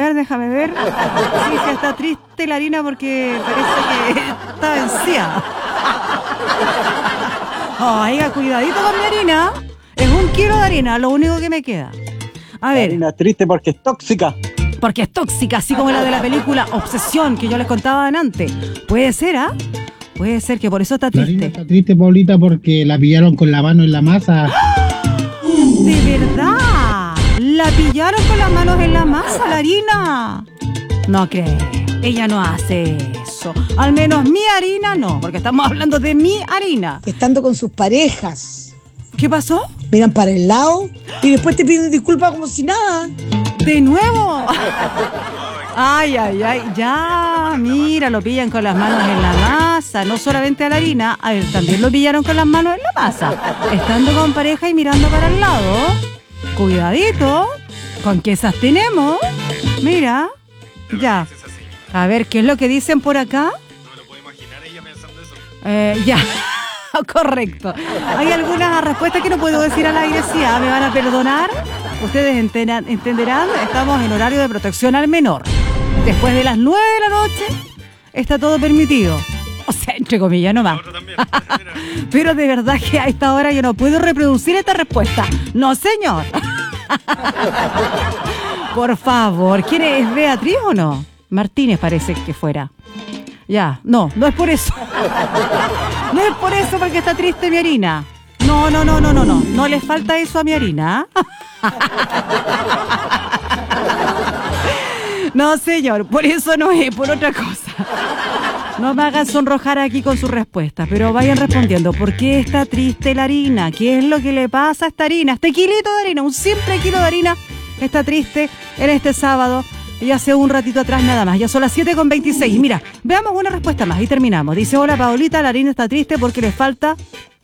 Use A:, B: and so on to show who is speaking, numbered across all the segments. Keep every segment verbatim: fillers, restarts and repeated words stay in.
A: ver, déjame ver. Sí, sí, está triste la harina porque parece que está vencida. Oiga, cuidadito con mi harina. Es un kilo de harina, lo único que me queda. A ver.
B: Harina triste porque es tóxica.
A: Porque es tóxica, así como la de la película Obsesión, que yo les contaba antes. Puede ser, ¿ah? ¿eh? Puede ser que por eso está triste.
C: La harina está triste, Paulita, porque la pillaron con la mano en la masa.
A: ¿De verdad? ¿La pillaron con las manos en la masa, la harina? No creo. Ella no hace eso. Al menos mi harina no, porque estamos hablando de mi harina.
D: Estando con sus parejas.
A: ¿Qué pasó?
D: Miran para el lado y después te piden disculpas como si nada.
A: ¿De nuevo? Ay, ay, ay, ya, mira, lo pillan con las manos en la masa, no solamente a la harina, a él también lo pillaron con las manos en la masa, estando con pareja y mirando para el lado. Cuidadito, ¿con qué esas tenemos? Mira, ya. A ver, ¿qué es lo que dicen por acá?
E: No me lo puedo imaginar ella pensando eso.
A: Eh, ya. Correcto. Hay algunas respuestas que no puedo decir al aire, sí, ¿ah? ¿Me van a perdonar? Ustedes entenderán, entenderán, estamos en horario de protección al menor. Después de las nueve de la noche está todo permitido. O sea, entre comillas nomás. Pero de verdad que a esta hora yo no puedo reproducir esta respuesta. No, señor. Por favor, ¿quién es? ¿Beatriz o no? Martínez parece que fuera. Ya, no, no es por eso. No es por eso porque está triste mi harina. No, no, no, no, no, no. No le falta eso a mi harina. No, señor, por eso no es, por otra cosa. No me hagan sonrojar aquí con sus respuestas, pero vayan respondiendo. ¿Por qué está triste la harina? ¿Qué es lo que le pasa a esta harina? Este kilito de harina, un simple kilo de harina, está triste en este sábado. Y hace un ratito atrás nada más. Ya son las siete con veintiséis. Mira, veamos una respuesta más y terminamos. Dice, hola Paulita, la harina está triste porque le falta...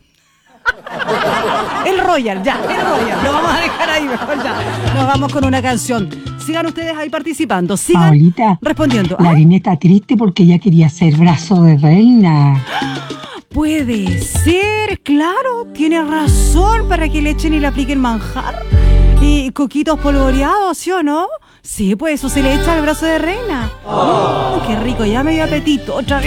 A: El Royal, ya, el Royal. Lo vamos a dejar ahí mejor ya. Nos vamos con una canción. Sigan ustedes ahí participando. Sigan
F: Paulita,
A: respondiendo.
F: La
A: ¿Ah?
F: harina está triste porque ella quería ser brazo de reina.
A: Puede ser, claro. Tiene razón para que le echen y le apliquen manjar. Y coquitos polvoreados, ¿sí o no? Sí, pues eso se le echa al brazo de reina. Oh, qué rico, ya me dio apetito otra vez.